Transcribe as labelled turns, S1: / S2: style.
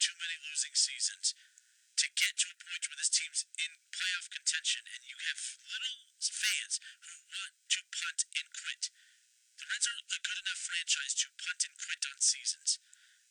S1: too many losing seasons to get to a point where this team's in playoff contention and you have little fans who want to punt and quit. The Reds are a good enough franchise to punt and quit on seasons.